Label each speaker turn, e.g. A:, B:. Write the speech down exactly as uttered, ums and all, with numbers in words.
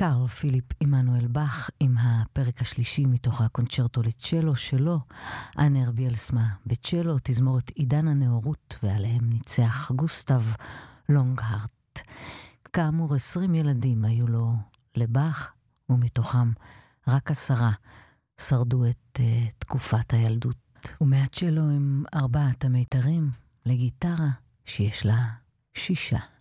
A: קרל פיליפ עמנואל באך עם הפרק השלישי מתוך הקונצ'רטו לצ'לו שלו, אנר ביאלסמה בצ'לו, תזמורת עידן הנאורות, ועליהם ניצח גוסטב לונגהרט. כאמור, עשרים ילדים היו לו לבאך, ומתוכם רק עשרה שרדו את uh, תקופת הילדות. ומהצ'לו הם ארבעת המיתרים לגיטרה שיש לה שישה.